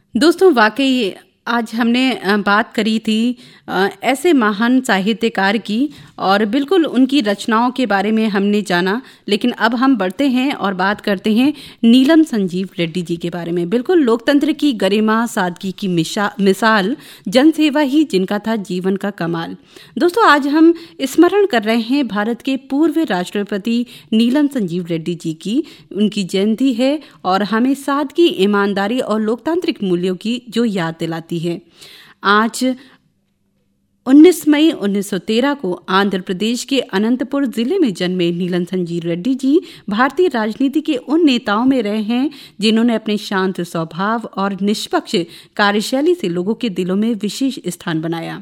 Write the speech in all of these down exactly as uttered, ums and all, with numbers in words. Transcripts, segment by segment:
दोस्तों, वाकई आज हमने अ, बात करी थी अ, ऐसे महान साहित्यकार की और बिल्कुल उनकी रचनाओं के बारे में हमने जाना। लेकिन अब हम बढ़ते हैं और बात करते हैं नीलम संजीव रेड्डी जी के बारे में। बिल्कुल लोकतंत्र की गरिमा, सादगी की मिशा, मिसाल, जनसेवा ही जिनका था जीवन का कमाल। दोस्तों, आज हम स्मरण कर रहे हैं भारत के पूर्व राष्ट्रपति नीलम संजीव रेड्डी जी की। उनकी जयंती है और हमें सादगी, ईमानदारी और लोकतांत्रिक मूल्यों की जो याद दिलाती है। आज उन्नीस मई उन्नीस सौ तेरह को आंध्र प्रदेश के अनंतपुर जिले में जन्मे नीलम संजीव रेड्डी जी भारतीय राजनीति के उन नेताओं में रहे हैं जिन्होंने अपने शांत स्वभाव और निष्पक्ष कार्यशैली से लोगों के दिलों में विशेष स्थान बनाया।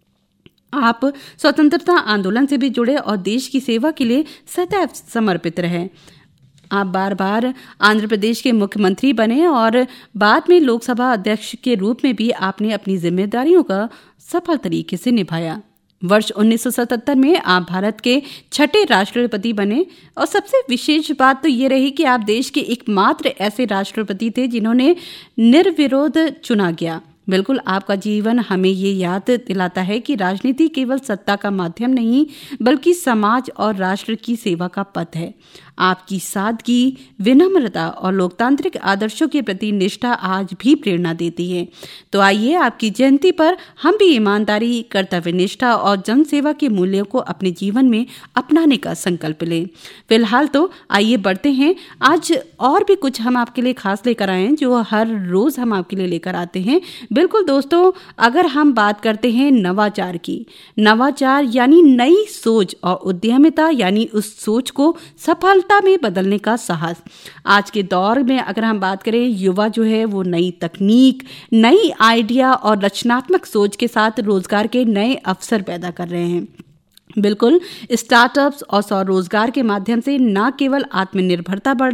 आप स्वतंत्रता आंदोलन से भी जुड़े और देश की सेवा के लिए सदैव समर्पित रहे। आप बार बार आंध्र प्रदेश के मुख्यमंत्री बने और बाद में लोकसभा अध्यक्ष के रूप में भी आपने अपनी जिम्मेदारियों का सफल तरीके से निभाया। वर्ष उन्नीस सौ सतहत्तर में आप भारत के छठे राष्ट्रपति बने और सबसे विशेष बात तो ये रही कि आप देश के एकमात्र ऐसे राष्ट्रपति थे जिन्होंने निर्विरोध चुना गया। बिल्कुल, आपका जीवन हमें ये याद दिलाता है कि राजनीति केवल सत्ता का माध्यम नहीं बल्कि समाज और राष्ट्र की सेवा का पथ है। आपकी सादगी, विनम्रता और लोकतांत्रिक आदर्शों के प्रति निष्ठा आज भी प्रेरणा देती है। तो आइए आपकी जयंती पर हम भी ईमानदारी, कर्तव्यनिष्ठा और जनसेवा के मूल्यों को अपने जीवन में अपनाने का संकल्प लें। फिलहाल तो आइए बढ़ते हैं। आज और भी कुछ हम आपके लिए खास लेकर आए हैं जो हर रोज हम आपके लिए लेकर आते हैं। बिल्कुल दोस्तों, अगर हम बात करते हैं नवाचार की, नवाचार यानी नई सोच और उद्यमिता यानी उस सोच को सफल में बदलने का साहस। आज के दौर में अगर हम बात करें, युवा जो है वो नई तकनीक, नई आइडिया और रचनात्मक सोच के साथ रोजगार के नए अवसर पैदा कर रहे हैं। बिल्कुल, स्टार्टअप्स और स्वरोजगार के माध्यम से न केवल आत्मनिर्भरता बढ़